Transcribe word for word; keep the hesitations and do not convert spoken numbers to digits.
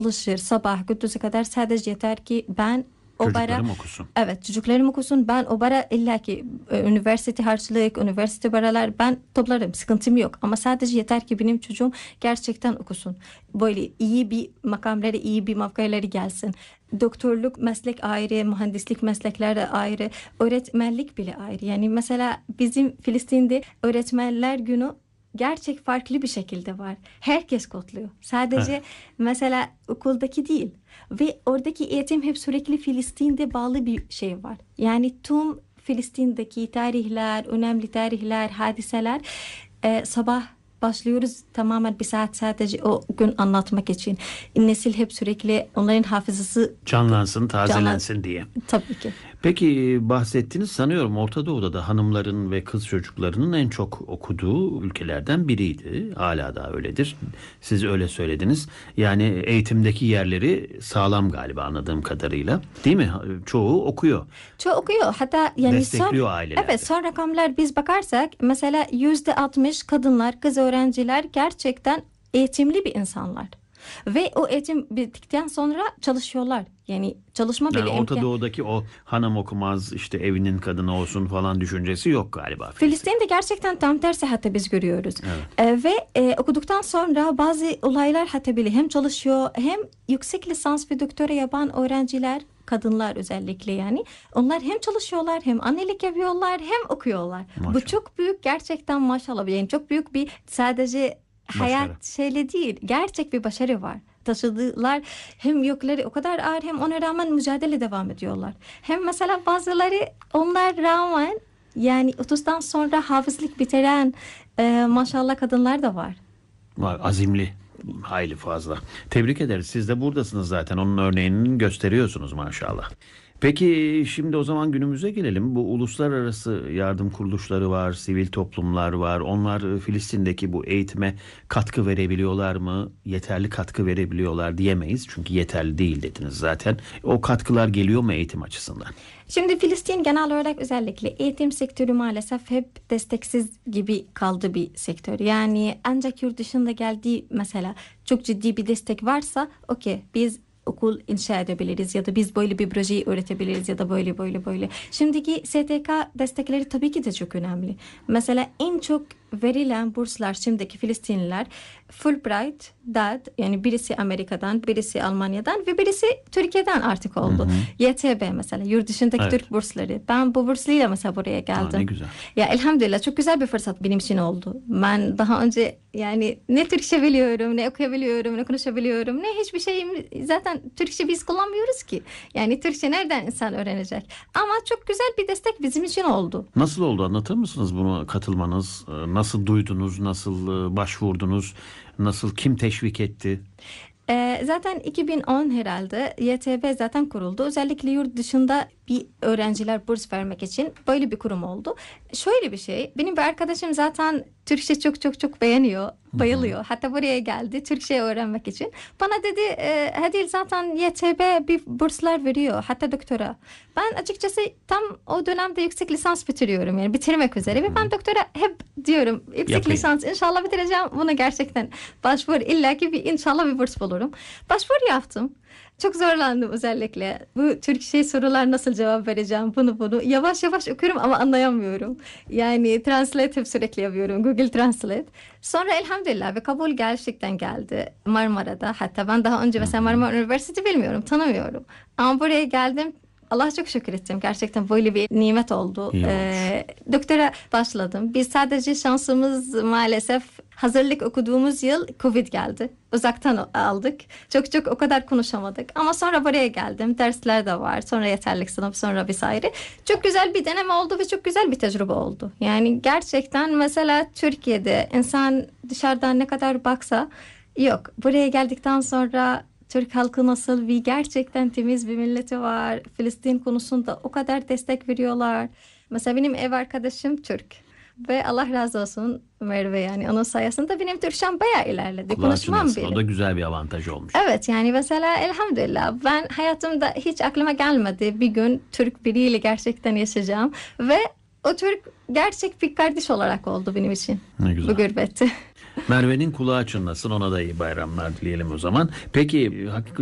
çalışır sabah gündüze kadar, sadece yeter ki ben o bara, Çocuklarım okusun. evet çocuklarım okusun, ben o bara illaki e, üniversite harçlık, üniversite paralar ben toplarım, sıkıntım yok, ama sadece yeter ki benim çocuğum gerçekten okusun, böyle iyi bir makamlara, iyi bir mevkilere gelsin. Doktorluk meslek ayrı, mühendislik meslekler de ayrı, öğretmenlik bile ayrı. Yani mesela bizim Filistin'de öğretmenler günü gerçek farklı bir şekilde var. Herkes kutluyor. Sadece Evet. mesela okuldaki değil. Ve oradaki eğitim hep sürekli Filistin'de bağlı bir şey var. Yani tüm Filistin'deki tarihler, önemli tarihler, hadiseler e, sabah başlıyoruz tamamen bir saat sadece o gün anlatmak için. Nesil hep sürekli onların hafızası Canlansın, tazelensin canlan. diye. Tabii ki. Peki bahsettiniz, sanıyorum Orta Doğu'da da hanımların ve kız çocuklarının en çok okuduğu ülkelerden biriydi. Hala da öyledir. Siz öyle söylediniz. Yani eğitimdeki yerleri sağlam galiba, anladığım kadarıyla. Değil mi? Çoğu okuyor. Çoğu okuyor. Hatta yani Destekliyor son, aileler de. evet, son rakamlar biz bakarsak mesela yüzde altmış kadınlar, kız öğrenciler gerçekten eğitimli bir insanlar. Ve o eğitim bittikten sonra çalışıyorlar. Yani çalışma bile Yani Orta imkan. Doğu'daki o hanım okumaz, işte evinin kadını olsun falan düşüncesi yok galiba. Filistin. Filistin'de gerçekten tam tersi hatta biz görüyoruz. Evet. Ee, ve e, okuduktan sonra bazı olaylar hatta bile hem çalışıyor hem yüksek lisans ve doktora yapan öğrenciler, kadınlar özellikle yani. Onlar hem çalışıyorlar, hem annelik yapıyorlar, hem okuyorlar. Maşallah. Bu çok büyük gerçekten, maşallah. Yani çok büyük bir, sadece hayat Başarı. şeyle değil, gerçek bir başarı var. Taşıdılar, hem yükleri o kadar ağır, hem ona rağmen mücadele devam ediyorlar. Hem mesela bazıları onlar rağmen yani otuzdan sonra hafızlık bitiren e, maşallah kadınlar da var. Var, azimli, hayli fazla. Tebrik ederiz. Siz de buradasınız zaten. Onun örneğini gösteriyorsunuz maşallah. Peki şimdi o zaman günümüze gelelim. Bu uluslararası yardım kuruluşları var, sivil toplumlar var. Onlar Filistin'deki bu eğitime katkı verebiliyorlar mı? Yeterli katkı verebiliyorlar diyemeyiz. Çünkü yeterli değil dediniz zaten. O katkılar geliyor mu eğitim açısından? Şimdi Filistin genel olarak özellikle eğitim sektörü maalesef hep desteksiz gibi kaldı bir sektör. Yani ancak yurt dışında geldiği mesela çok ciddi bir destek varsa okey, biz okul inşa edebiliriz ya da biz böyle bir projeyi öğretebiliriz ya da böyle böyle böyle. Şimdiki S T K destekleri tabii ki de çok önemli. Mesela en çok verilen burslar şimdiki Filistinliler Fulbright, D A D, yani birisi Amerika'dan, birisi Almanya'dan ve birisi Türkiye'den artık oldu. Hı hı. Y T B mesela, yurt dışındaki evet. Türk bursları. Ben bu bursuyla mesela buraya geldim. Aa, ne güzel. Ya elhamdülillah çok güzel bir fırsat benim için oldu. Ben daha önce yani ne Türkçe biliyorum, ne okuyabiliyorum, ne konuşabiliyorum, ne hiçbir şeyim, zaten Türkçe biz kullanmıyoruz ki. Yani Türkçe nereden insan öğrenecek? Ama çok güzel bir destek bizim için oldu. Nasıl oldu, anlatır mısınız bunu, katılmanız? Nasıl duydunuz, nasıl başvurdunuz, nasıl, kim teşvik etti? Ee, zaten iki bin on herhalde Y T B zaten kuruldu. Özellikle yurt dışında bir öğrenciler burs vermek için böyle bir kurum oldu. Şöyle bir şey, benim bir arkadaşım zaten Türkçe çok çok çok beğeniyor, bayılıyor. Hı hı. Hatta buraya geldi Türkçe öğrenmek için. Bana dedi e, Hadil zaten Y T B bir burslar veriyor, hatta doktora. Ben açıkçası tam o dönemde yüksek lisans bitiriyorum, yani bitirmek üzere. Hı hı. Ve ben doktora hep diyorum yüksek Yapayım. lisans inşallah bitireceğim. Bunu gerçekten başvur, illaki bir inşallah bir burs bulurum. Başvuru yaptım. Çok zorlandım özellikle. Bu Türkçe sorular nasıl cevap vereceğim, bunu bunu. Yavaş yavaş okuyorum ama anlayamıyorum. Yani translate hep sürekli yapıyorum. Google Translate. Sonra elhamdülillah ve kabul gerçekten geldi Marmara'da. Hatta ben daha önce mesela Marmara Üniversitesi bilmiyorum, tanımıyorum. Ama buraya geldim. Allah'a çok şükür ettim. Gerçekten böyle bir nimet oldu. Ee, doktora başladım. Biz sadece şansımız maalesef hazırlık okuduğumuz yıl Covid geldi. Uzaktan aldık. Çok çok o kadar konuşamadık. Ama sonra buraya geldim. Dersler de var. Sonra yeterlik sınıf, sonra vesaire. Çok güzel bir deneme oldu ve çok güzel bir tecrübe oldu. Yani gerçekten mesela Türkiye'de insan dışarıdan ne kadar baksa yok. Buraya geldikten sonra Türk halkı nasıl bir gerçekten temiz bir milleti var. Filistin konusunda o kadar destek veriyorlar. Mesela benim ev arkadaşım Türk. Ve Allah razı olsun Merve, yani onun sayesinde benim Türkçem bayağı ilerledi. Konuşmam bile. O da güzel bir avantaj olmuş. Evet, yani mesela elhamdülillah ben hayatımda hiç aklıma gelmedi bir gün Türk biriyle gerçekten yaşayacağım. Ve o Türk gerçek bir kardeş olarak oldu benim için. Ne güzel. Bu gurbette. Merve'nin kulağı çınlasın, ona da iyi bayramlar dileyelim o zaman. Peki hakikaten